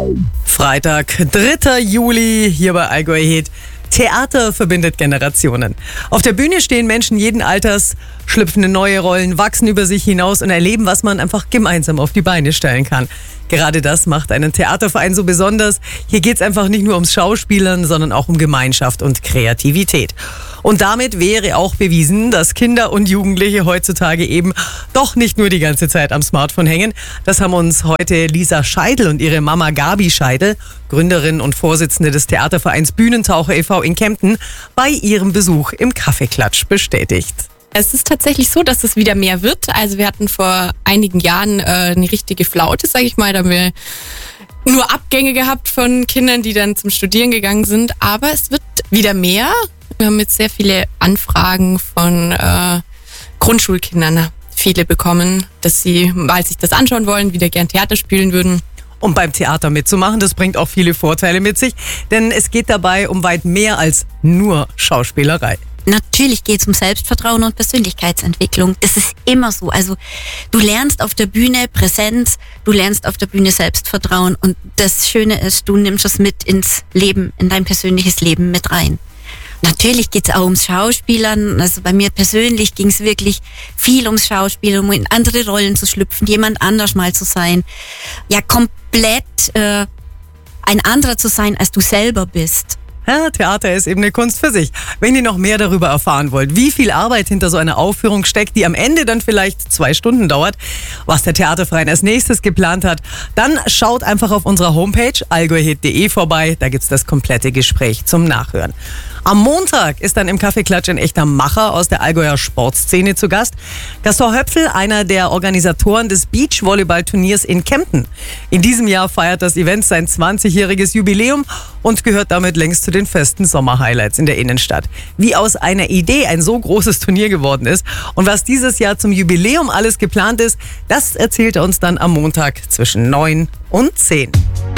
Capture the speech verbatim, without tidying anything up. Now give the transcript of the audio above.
Freitag, dritter Juli, hier bei Allgäu Hit. Theater verbindet Generationen. Auf der Bühne stehen Menschen jeden Alters, schlüpfen in neue Rollen, wachsen über sich hinaus und erleben, was man einfach gemeinsam auf die Beine stellen kann. Gerade das macht einen Theaterverein so besonders. Hier geht es einfach nicht nur ums Schauspielern, sondern auch um Gemeinschaft und Kreativität. Und damit wäre auch bewiesen, dass Kinder und Jugendliche heutzutage eben doch nicht nur die ganze Zeit am Smartphone hängen. Das haben uns heute Lisa Scheidel und ihre Mama Gabi Scheidel, Gründerin und Vorsitzende des Theatervereins Bühnentaucher e V in Kempten, bei ihrem Besuch im Kaffeeklatsch bestätigt. Es ist tatsächlich so, dass es wieder mehr wird. Also wir hatten vor einigen Jahren äh, eine richtige Flaute, sage ich mal. Da haben wir nur Abgänge gehabt von Kindern, die dann zum Studieren gegangen sind. Aber es wird wieder mehr. Wir haben jetzt sehr viele Anfragen von äh, Grundschulkindern, viele bekommen, dass sie mal sich das anschauen wollen, wieder gern Theater spielen würden. Um beim Theater mitzumachen, das bringt auch viele Vorteile mit sich, denn es geht dabei um weit mehr als nur Schauspielerei. Natürlich geht es um Selbstvertrauen und Persönlichkeitsentwicklung. Das ist immer so. Also du lernst auf der Bühne Präsenz, du lernst auf der Bühne Selbstvertrauen und das Schöne ist, du nimmst es mit ins Leben, in dein persönliches Leben mit rein. Natürlich geht es auch ums Schauspielern. Also bei mir persönlich ging es wirklich viel ums Schauspielen, um in andere Rollen zu schlüpfen, jemand anders mal zu sein. Ja, komplett äh, ein anderer zu sein, als du selber bist. Ja, Theater ist eben eine Kunst für sich. Wenn ihr noch mehr darüber erfahren wollt, wie viel Arbeit hinter so einer Aufführung steckt, die am Ende dann vielleicht zwei Stunden dauert, was der Theaterverein als nächstes geplant hat, dann schaut einfach auf unserer Homepage allgäuhit punkt de vorbei. Da gibt's das komplette Gespräch zum Nachhören. Am Montag ist dann im Kaffeeklatsch ein echter Macher aus der Allgäuer Sportszene zu Gast. Gaston Höpfel, einer der Organisatoren des Beachvolleyball-Turniers in Kempten. In diesem Jahr feiert das Event sein zwanzigjähriges Jubiläum und gehört damit längst zu den festen Sommerhighlights in der Innenstadt. Wie aus einer Idee ein so großes Turnier geworden ist und was dieses Jahr zum Jubiläum alles geplant ist, das erzählt er uns dann am Montag zwischen neun und zehn.